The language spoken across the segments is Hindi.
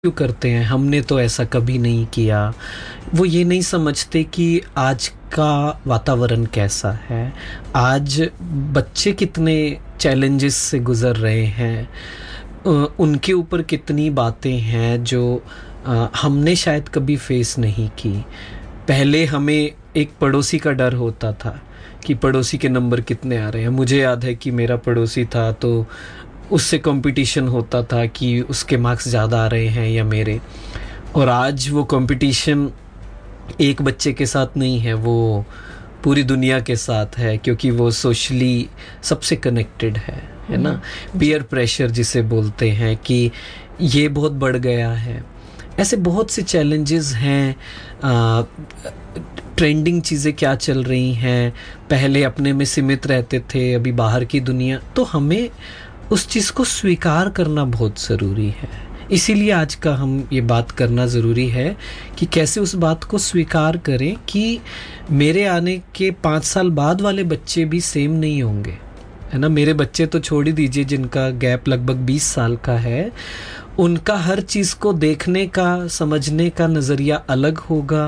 क्यों करते हैं, हमने तो ऐसा कभी नहीं किया। वो ये नहीं समझते कि आज का वातावरण कैसा है, आज बच्चे कितने चैलेंजेस से गुजर रहे हैं, उनके ऊपर कितनी बातें हैं जो हमने शायद कभी फेस नहीं की। पहले हमें एक पड़ोसी का डर होता था कि पड़ोसी के नंबर कितने आ रहे हैं। मुझे याद है कि मेरा पड़ोसी था तो उससे कंपटीशन होता था कि उसके मार्क्स ज़्यादा आ रहे हैं या मेरे। और आज वो कंपटीशन एक बच्चे के साथ नहीं है, वो पूरी दुनिया के साथ है, क्योंकि वो सोशली सबसे कनेक्टेड है ना। पीयर प्रेशर जिसे बोलते हैं कि ये बहुत बढ़ गया है। ऐसे बहुत से चैलेंजेस हैं। ट्रेंडिंग चीज़ें क्या चल रही हैं, पहले अपने में सीमित रहते थे, अभी बाहर की दुनिया। तो हमें उस चीज़ को स्वीकार करना बहुत ज़रूरी है। इसीलिए आज का हम ये बात करना ज़रूरी है कि कैसे उस बात को स्वीकार करें कि मेरे आने के 5 साल बाद वाले बच्चे भी सेम नहीं होंगे, है ना। मेरे बच्चे तो छोड़ ही दीजिए, जिनका गैप लगभग 20 साल का है, उनका हर चीज़ को देखने का, समझने का नज़रिया अलग होगा,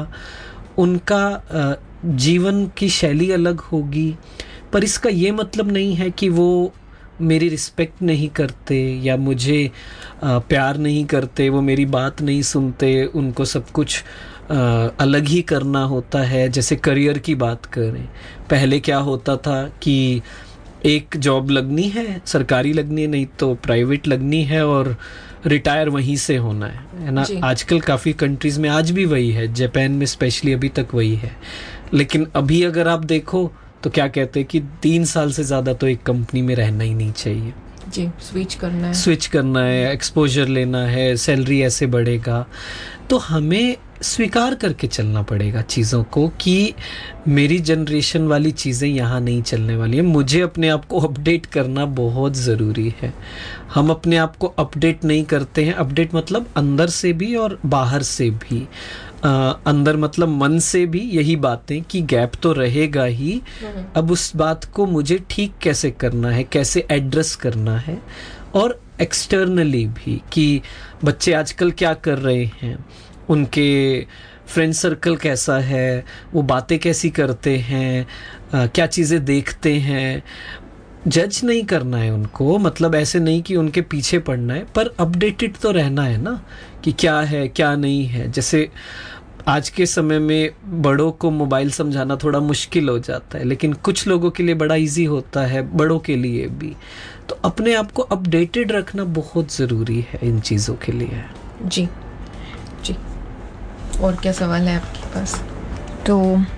उनका जीवन की शैली अलग होगी। पर इसका ये मतलब नहीं है कि वो मेरी रिस्पेक्ट नहीं करते या मुझे प्यार नहीं करते, वो मेरी बात नहीं सुनते, उनको सब कुछ अलग ही करना होता है। जैसे करियर की बात करें, पहले क्या होता था कि एक जॉब लगनी है, सरकारी लगनी है, नहीं तो प्राइवेट लगनी है, और रिटायर वहीं से होना है ना। आजकल काफ़ी कंट्रीज़ में आज भी वही है, जापान में स्पेशली अभी तक वही है। लेकिन अभी अगर आप देखो तो क्या कहते हैं कि 3 साल से ज़्यादा तो एक कंपनी में रहना ही नहीं चाहिए जी। स्विच करना है, एक्सपोजर लेना है, सैलरी ऐसे बढ़ेगा। तो हमें स्वीकार करके चलना पड़ेगा चीज़ों को कि मेरी जनरेशन वाली चीज़ें यहाँ नहीं चलने वाली हैं। मुझे अपने आप को अपडेट करना बहुत ज़रूरी है। हम अपने आप को अपडेट नहीं करते हैं। अपडेट मतलब अंदर से भी और बाहर से भी। अंदर मतलब मन से भी यही बातें कि गैप तो रहेगा ही। अब उस बात को मुझे ठीक कैसे करना है, कैसे एड्रेस करना है, और एक्सटर्नली भी कि बच्चे आजकल क्या कर रहे हैं, उनके फ्रेंड सर्कल कैसा है, वो बातें कैसी करते हैं, क्या चीज़ें देखते हैं। जज नहीं करना है उनको, मतलब ऐसे नहीं कि उनके पीछे पड़ना है, पर अपडेटेड तो रहना है ना कि क्या है क्या नहीं है। जैसे आज के समय में बड़ों को मोबाइल समझाना थोड़ा मुश्किल हो जाता है, लेकिन कुछ लोगों के लिए बड़ा इजी होता है, बड़ों के लिए भी। तो अपने आप को अपडेटेड रखना बहुत ज़रूरी है इन चीज़ों के लिए। जी जी। और क्या सवाल है आपके पास? तो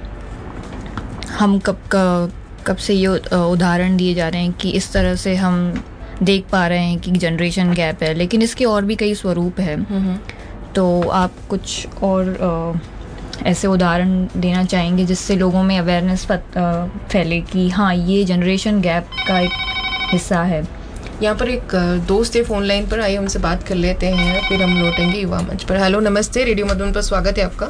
हम कब से ये उदाहरण दिए जा रहे हैं कि इस तरह से हम देख पा रहे हैं कि जनरेशन गैप है, लेकिन इसके और भी कई स्वरूप हैं। तो आप कुछ और ऐसे उदाहरण देना चाहेंगे जिससे लोगों में अवेयरनेस फैले कि हाँ, ये जनरेशन गैप का एक हिस्सा है। यहाँ पर एक दोस्त है फोन लाइन पर, आइए उनसे बात कर लेते हैं, फिर हम लौटेंगे युवा मंच पर। हेलो, नमस्ते, रेडियो मधुबन पर स्वागत है आपका।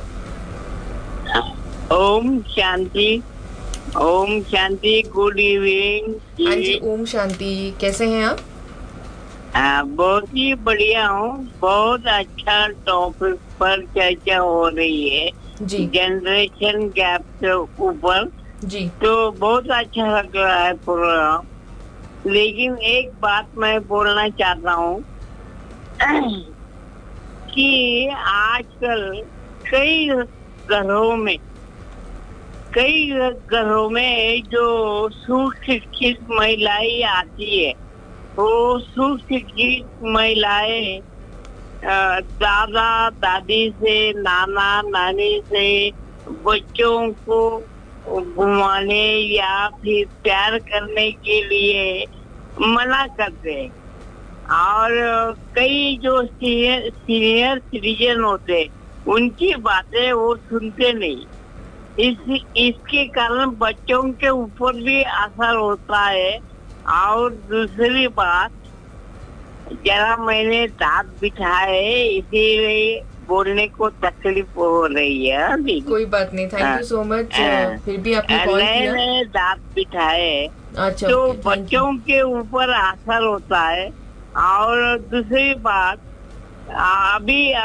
ओम शांति। Om Shanti, good evening. हाँ जी, ओम शांति। कैसे हैं आप? बहुत ही बढ़िया हूँ। बहुत अच्छा टॉपिक पर चर्चा हो रही है जी, जनरेशन गैप के ऊपर जी। तो बहुत अच्छा लग रहा है प्रोग्राम। लेकिन एक बात मैं बोलना चाहता हूँ कि आजकल कई घरों में जो सुशिक्षित महिलाएं आती है, वो सुशिक्षित महिलाएं दादा दादी से, नाना नानी से बच्चों को घुमाने या फिर प्यार करने के लिए मना करते हैं। और कई जो सीनियर सिटीजन होते, उनकी बातें वो सुनते नहीं। इसके कारण बच्चों के ऊपर भी असर होता है। और दूसरी बात, जरा मैंने दांत बिठाए, इसीलिए बोलने को तकलीफ हो रही है। कोई बात नहीं, थैंक यू सो मच। फिर भी आपने कॉल किया। मैंने दांत बिठाए। अच्छा, तो बच्चों के ऊपर असर होता है। और दूसरी बात, अभी